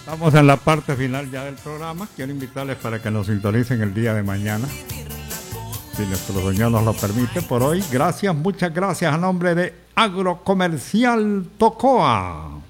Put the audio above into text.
Estamos en la parte final ya del programa. Quiero invitarles para que nos sintonicen el día de mañana, si nuestro Señor nos lo permite. Por hoy, gracias, muchas gracias a nombre de Agrocomercial Tocoa.